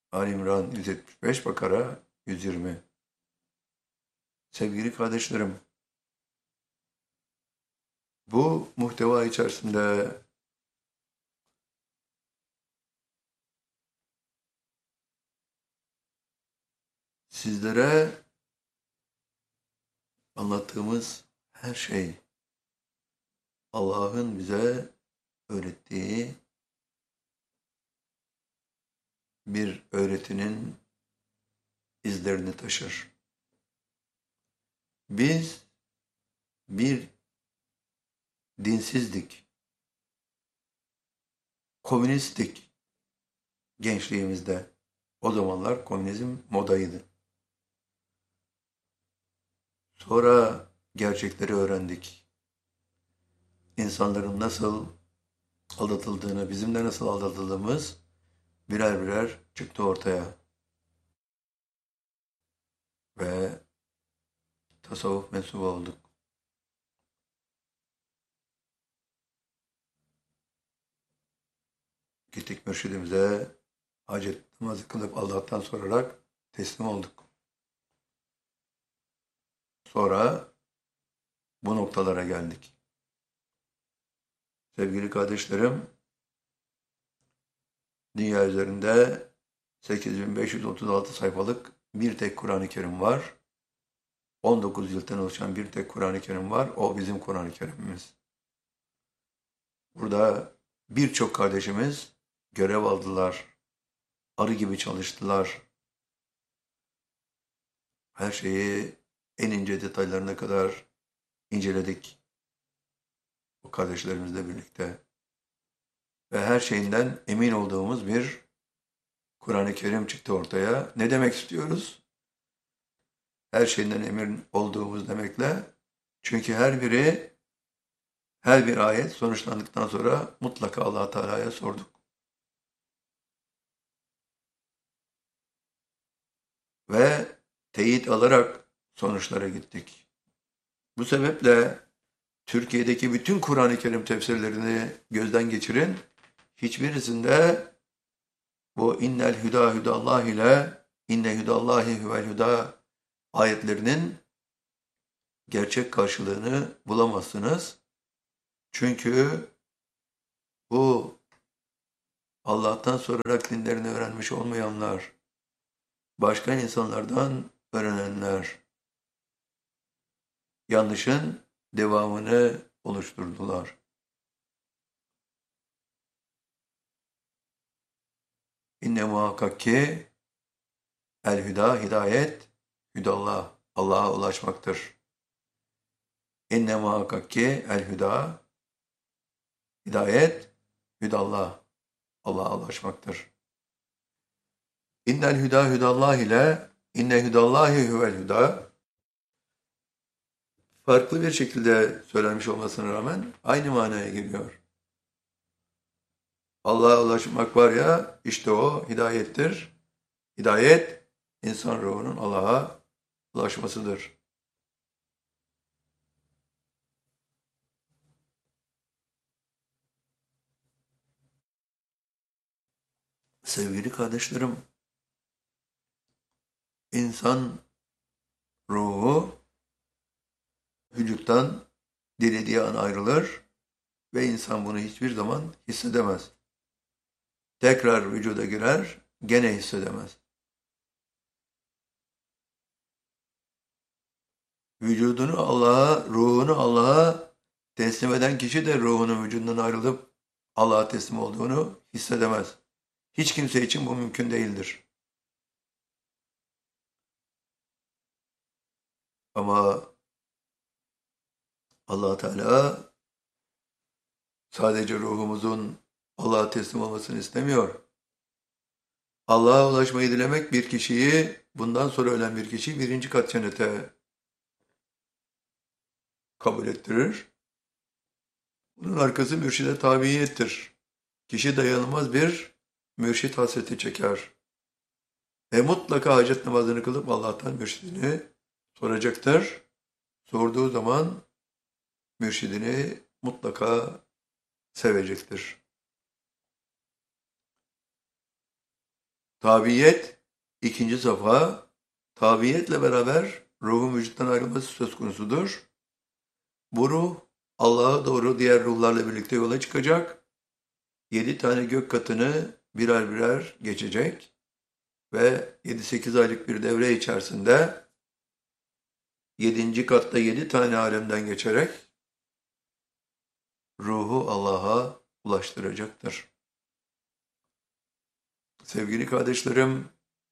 Ali İmran 175, Bakara 120. Sevgili kardeşlerim, bu muhteva içerisinde sizlere anlattığımız her şey Allah'ın bize öğrettiği bir öğretinin izlerini taşır. Biz bir dinsizdik, komünisttik gençliğimizde. O zamanlar komünizm modaydı. Sonra gerçekleri öğrendik. İnsanların nasıl aldatıldığını, bizim de nasıl aldatıldığımız birer birer çıktı ortaya. Ve tasavvuf mensubu olduk. Gittik mürşidimize hacet namazı kılıp Allah'tan sorarak teslim olduk. Sonra bu noktalara geldik. Sevgili kardeşlerim, dünya üzerinde 8536 sayfalık bir tek Kur'an-ı Kerim var. 19 yıldan oluşan bir tek Kur'an-ı Kerim var. O bizim Kur'an-ı Kerim'imiz. Burada birçok kardeşimiz görev aldılar. Arı gibi çalıştılar. Her şeyi en ince detaylarına kadar inceledik. Bu kardeşlerimizle birlikte. Ve her şeyinden emin olduğumuz bir Kur'an-ı Kerim çıktı ortaya. Ne demek istiyoruz? Her şeyinden emin olduğumuz demekle. Çünkü her bir ayet sonuçlandıktan sonra mutlaka Allah Teala'ya sorduk. Ve teyit alarak sonuçlara gittik. Bu sebeple Türkiye'deki bütün Kur'an-ı Kerim tefsirlerini gözden geçirin. Hiçbirisinde bu innel hüda hüdallah ile inne hüdallahi huvel hüda ayetlerinin gerçek karşılığını bulamazsınız. Çünkü bu Allah'tan sorarak dinlerini öğrenmiş olmayanlar, başka insanlardan öğrenenler yanlışın devamını oluşturdular. İnne muhakkak ki el hüda hidayet, hüdallah Allah'a ulaşmaktır. İnne muhakkak ki el hüda hidayet, hüdallah Allah'a ulaşmaktır. İnnel hüda hüdallah ile inne hüdallahi huvel hüda farklı bir şekilde söylenmiş olmasına rağmen aynı manaya geliyor. Allah'a ulaşmak var ya, işte o hidayettir. Hidayet, insan ruhunun Allah'a ulaşmasıdır. Sevgili kardeşlerim, insan ruhu vücuttan dilediği an ayrılır ve insan bunu hiçbir zaman hissedemez. Tekrar vücuda girer, gene hissedemez. Vücudunu Allah'a, ruhunu Allah'a teslim eden kişi de ruhunun vücudundan ayrılıp Allah'a teslim olduğunu hissedemez. Hiç kimse için bu mümkün değildir. Ama Allah Teala sadece ruhumuzun Allah'a teslim olmasını istemiyor. Allah'a ulaşmayı dilemek bir kişiyi, bundan sonra ölen bir kişiyi birinci kat cennete kabul ettirir. Bunun arkası mürşide tabiyettir. Kişi dayanılmaz bir mürşit hasreti çeker. Ve mutlaka hacet namazını kılıp Allah'tan mürşidini soracaktır. Sorduğu zaman mürşidini mutlaka sevecektir. Tabiyet, ikinci safa, tabiyetle beraber ruhun vücuttan ayrılması söz konusudur. Bu ruh Allah'a doğru diğer ruhlarla birlikte yola çıkacak. 7 tane gök katını birer birer geçecek ve 7-8 aylık bir devre içerisinde 7. katta 7 tane alemden geçerek ruhu Allah'a ulaştıracaktır. Sevgili kardeşlerim,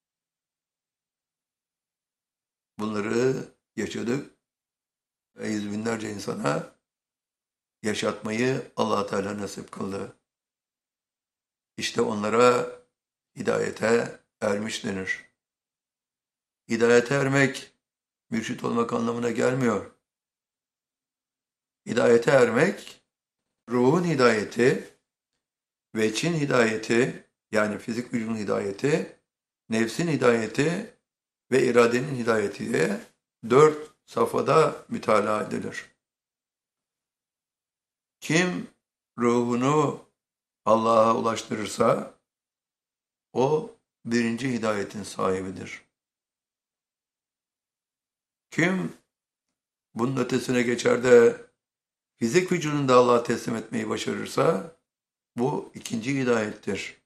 bunları yaşadık ve yüz binlerce insana yaşatmayı Allah Teala nasip kıldı. İşte onlara hidayete ermiş denir. Hidayete ermek, mürşit olmak anlamına gelmiyor. Hidayete ermek, ruhun hidayeti, veçin hidayeti, yani fizik vücudun hidayeti, nefsin hidayeti ve iradenin hidayeti diye 4 safhada mütalaa edilir. Kim ruhunu Allah'a ulaştırırsa o birinci hidayetin sahibidir. Kim bunun ötesine geçer de fizik vücudunu da Allah'a teslim etmeyi başarırsa bu ikinci hidayettir.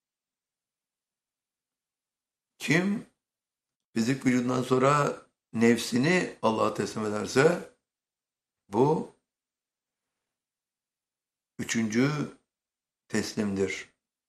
Kim fizik vücudundan sonra nefsini Allah'a teslim ederse bu üçüncü teslimdir.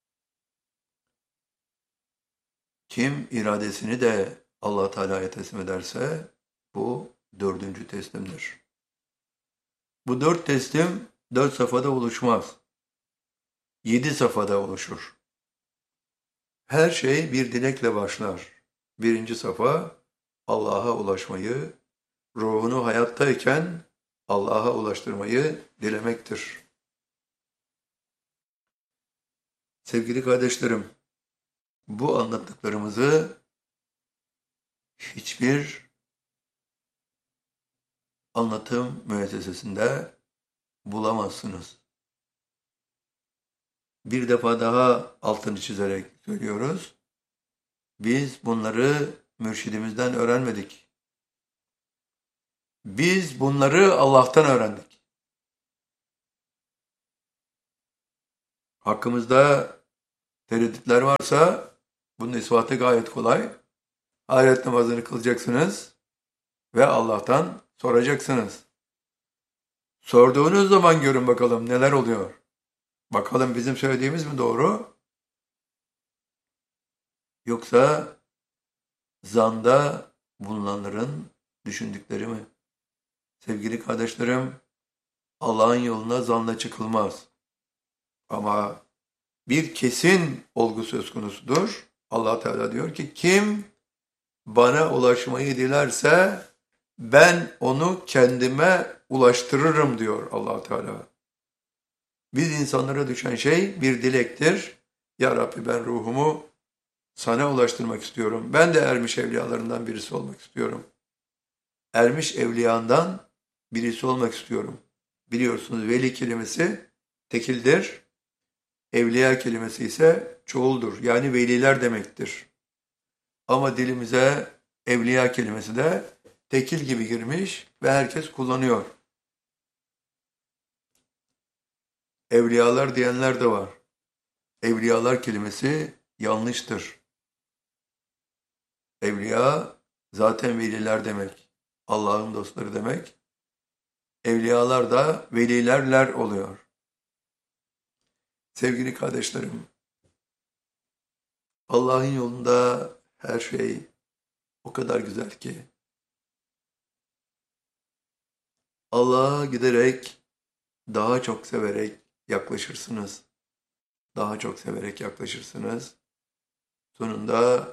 Kim iradesini de Allah Teala'ya teslim ederse bu dördüncü teslimdir. Bu 4 teslim 4 safhada oluşmaz. 7 safhada oluşur. Her şey bir dilekle başlar. Birinci safa Allah'a ulaşmayı, ruhunu hayattayken Allah'a ulaştırmayı dilemektir. Sevgili kardeşlerim, bu anlattıklarımızı hiçbir anlatım müessesesinde bulamazsınız. Bir defa daha altını çizerek söylüyoruz. Biz bunları mürşidimizden öğrenmedik. Biz bunları Allah'tan öğrendik. Hakkımızda tereddütler varsa bunun ispatı gayet kolay. Ahiret namazını kılacaksınız ve Allah'tan soracaksınız. Sorduğunuz zaman görün bakalım neler oluyor. Bakalım bizim söylediğimiz mi doğru? Yoksa zanda bulunanların düşündükleri mi? Sevgili kardeşlerim, Allah'ın yoluna zanla çıkılmaz. Ama bir kesin olgu söz konusudur. Allah Teala diyor ki kim bana ulaşmayı dilerse ben onu kendime ulaştırırım diyor Allah Teala. Biz insanlara düşen şey bir dilektir. Ya Rabbi ben ruhumu sana ulaştırmak istiyorum. Ben de ermiş evliyalarından birisi olmak istiyorum. Ermiş evliyandan birisi olmak istiyorum. Biliyorsunuz veli kelimesi tekildir. Evliya kelimesi ise çoğuldur. Yani veliler demektir. Ama dilimize evliya kelimesi de tekil gibi girmiş ve herkes kullanıyor. Evliyalar diyenler de var. Evliyalar kelimesi yanlıştır. Evliya zaten veliler demek. Allah'ın dostları demek. Evliyalar da velilerler oluyor. Sevgili kardeşlerim, Allah'ın yolunda her şey o kadar güzel ki Allah'a giderek daha çok severek yaklaşırsınız. Daha çok severek yaklaşırsınız. Sonunda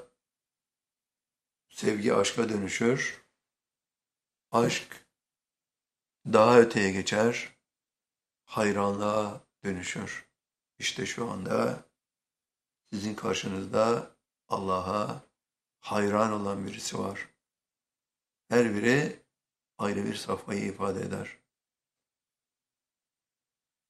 sevgi aşka dönüşür. Aşk daha öteye geçer. Hayranlığa dönüşür. İşte şu anda sizin karşınızda Allah'a hayran olan birisi var. Her biri ayrı bir safhayı ifade eder.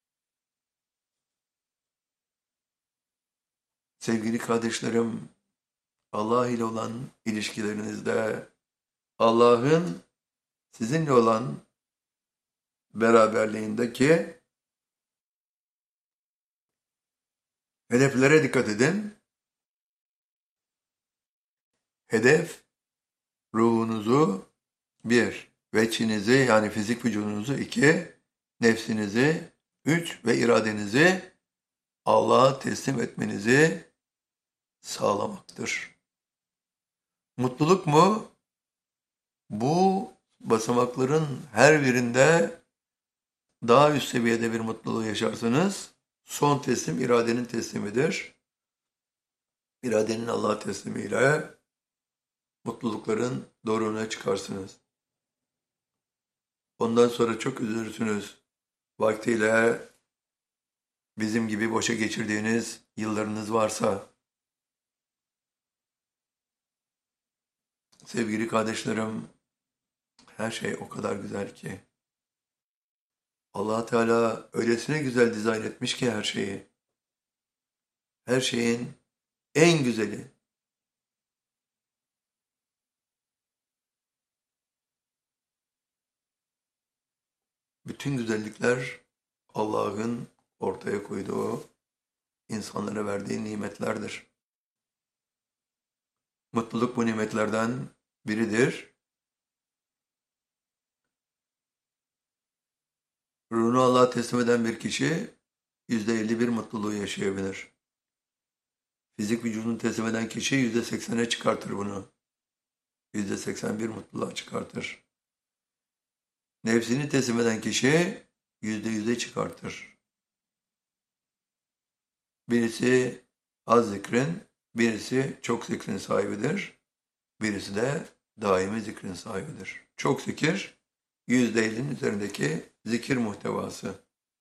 Sevgili kardeşlerim, Allah ile olan ilişkilerinizde, Allah'ın sizinle olan beraberliğindeki hedeflere dikkat edin. Hedef ruhunuzu bir, veçinizi yani fizik vücudunuzu iki, nefsinizi üç ve iradenizi Allah'a teslim etmenizi sağlamaktır. Mutluluk mu? Bu basamakların her birinde daha üst seviyede bir mutluluğu yaşarsınız. Son teslim iradenin teslimidir. İradenin Allah'a teslimiyle mutlulukların doruğuna çıkarsınız. Ondan sonra çok üzülürsünüz. Vaktiyle bizim gibi boşa geçirdiğiniz yıllarınız varsa. Sevgili kardeşlerim, her şey o kadar güzel ki. Allah Teala öylesine güzel dizayn etmiş ki her şeyi. Her şeyin en güzeli. Bütün güzellikler Allah'ın ortaya koyduğu, insanlara verdiği nimetlerdir. Mutluluk bu nimetlerden biridir. Ruhunu Allah'a teslim eden bir kişi %51 mutluluğu yaşayabilir. Fizik vücudunu teslim eden kişi %80'e çıkartır bunu. %81 mutluluğa çıkartır. Nefsini teslim eden kişi %100'e çıkartır. Birisi az zikrin, birisi çok zikrin sahibidir. Birisi de daimi zikrin sahibidir. Çok zikir, %50'nin üzerindeki zikir muhtevası.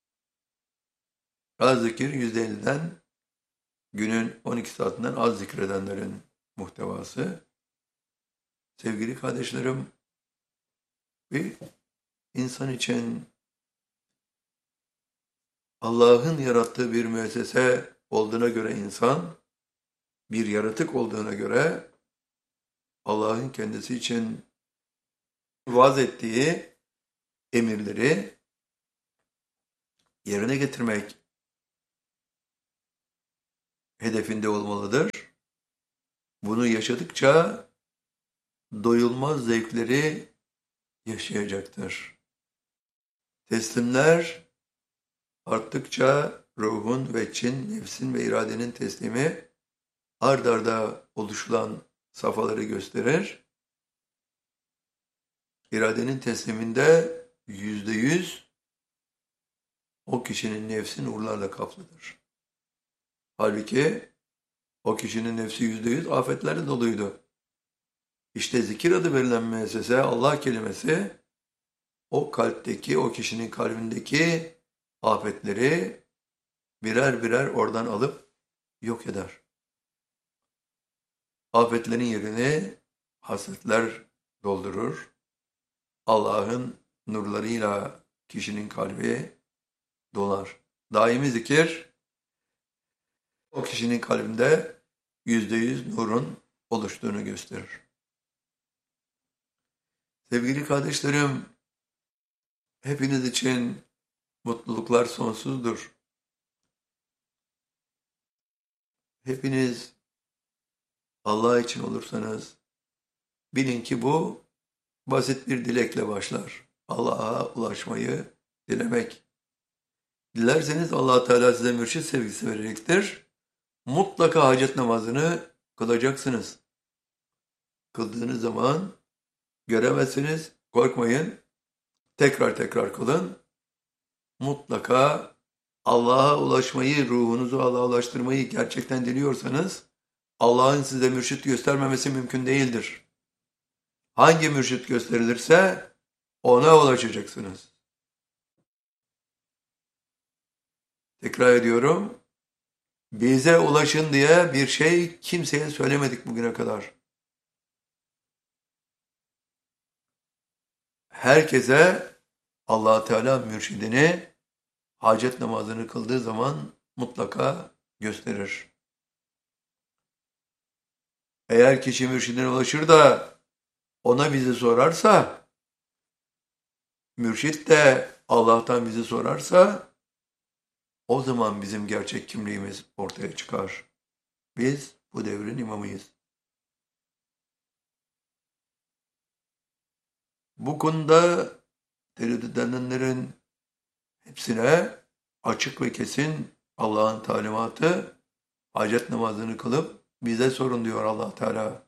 Az zikir %50'den günün 12 saatinden az zikredenlerin muhtevası. Sevgili kardeşlerim, bir insan için Allah'ın yarattığı bir müessese olduğuna göre insan, bir yaratık olduğuna göre Allah'ın kendisi için vaz ettiği emirleri yerine getirmek hedefinde olmalıdır. Bunu yaşadıkça doyulmaz zevkleri yaşayacaktır. Teslimler arttıkça ruhun, veçin, nefsin ve iradenin teslimi ard arda oluşulan safhaları gösterir. İradenin tesliminde %100 o kişinin nefsi nurlarla kaplıdır. Halbuki o kişinin nefsi %100 afetlerle doluydu. İşte zikir adı verilen müessese, Allah kelimesi, o kalpteki, o kişinin kalbindeki afetleri birer birer oradan alıp yok eder. Afetlerin yerini hasretler doldurur. Allah'ın nurlarıyla kişinin kalbi dolar. Daimi zikir, o kişinin kalbinde %100 nurun oluştuğunu gösterir. Sevgili kardeşlerim, hepiniz için mutluluklar sonsuzdur. Hepiniz Allah için olursanız bilin ki bu basit bir dilekle başlar. Allah'a ulaşmayı dilemek. Dilerseniz Allah Teala size mürşit sevgisi verecektir. Mutlaka hacet namazını kılacaksınız. Kıldığınız zaman göremezsiniz, korkmayın. Tekrar tekrar kılın. Mutlaka Allah'a ulaşmayı, ruhunuzu Allah'a ulaştırmayı gerçekten diliyorsanız Allah'ın size mürşit göstermemesi mümkün değildir. Hangi mürşit gösterilirse ona ulaşacaksınız. Tekrar ediyorum. Bize ulaşın diye bir şey kimseye söylemedik bugüne kadar. Herkese Allah Teala mürşidini hacet namazını kıldığı zaman mutlaka gösterir. Eğer kişi mürşidine ulaşır da ona bizi sorarsa, mürşit de Allah'tan bizi sorarsa, o zaman bizim gerçek kimliğimiz ortaya çıkar. Biz bu devrin imamıyız. Bu konuda tereddüt edenlerin hepsine açık ve kesin Allah'ın talimatı, hacet namazını kılıp bize sorun diyor Allah Teala.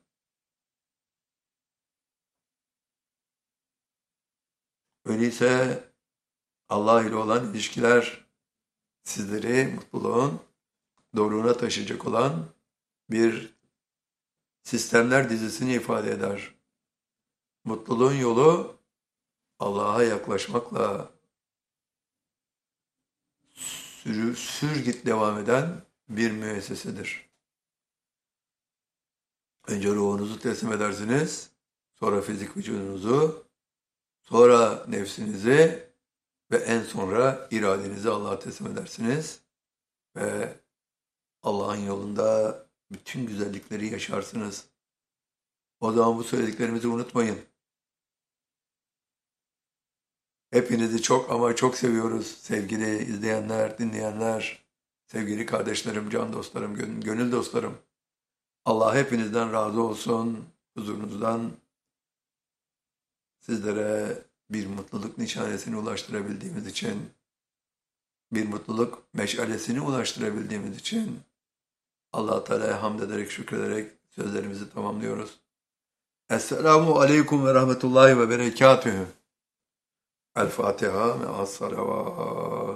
Öyleyse Allah ile olan ilişkiler sizleri mutluluğun doğruluğuna taşıyacak olan bir sistemler dizisini ifade eder. Mutluluğun yolu Allah'a yaklaşmakla sürgit devam eden bir müessesedir. Önce ruhunuzu teslim edersiniz, sonra fizik vücudunuzu, sonra nefsinizi ve en sonra iradenizi Allah'a teslim edersiniz ve Allah'ın yolunda bütün güzellikleri yaşarsınız. O zaman bu söylediklerimizi unutmayın. Hepinizi çok ama çok seviyoruz sevgili izleyenler, dinleyenler, sevgili kardeşlerim, can dostlarım, gönül dostlarım. Allah hepinizden razı olsun. Huzurunuzdan sizlere bir mutluluk nişanesini ulaştırabildiğimiz için, bir mutluluk meşalesini ulaştırabildiğimiz için Allah Teala'ya hamd ederek, şükrederek sözlerimizi tamamlıyoruz. Esselamu aleyküm ve rahmetullahi ve berekatühü. El Fatiha ve as-salavat.